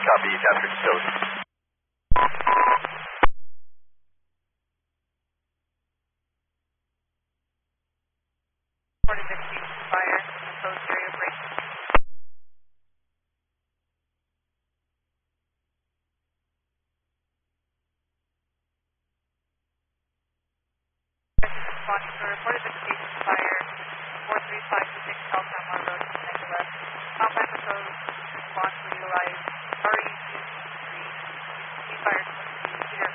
Copy, captured Stokes. Fire, proposed area operation. Responding to a reported indication fire, 43526 South San Juan Road.